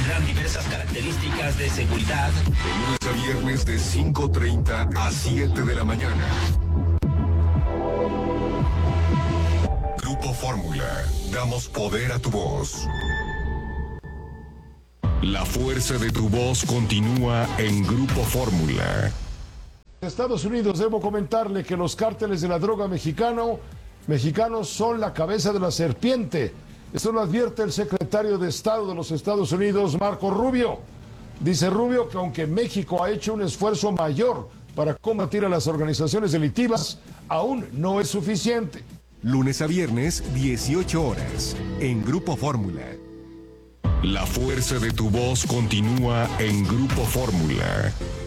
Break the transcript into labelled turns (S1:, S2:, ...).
S1: tendrán diversas características de seguridad.
S2: De lunes a viernes de 5:30 a 7 de la mañana. Grupo Fórmula. Damos poder a tu voz. La fuerza de tu voz continúa en Grupo Fórmula.
S3: Estados Unidos, debo comentarle que los cárteles de la droga mexicanos son la cabeza de la serpiente. Esto lo advierte el secretario de Estado de los Estados Unidos, Marco Rubio. Dice Rubio que aunque México ha hecho un esfuerzo mayor para combatir a las organizaciones delictivas, aún no es suficiente.
S2: Lunes a viernes, 18 horas, en Grupo Fórmula. La fuerza de tu voz continúa en Grupo Fórmula.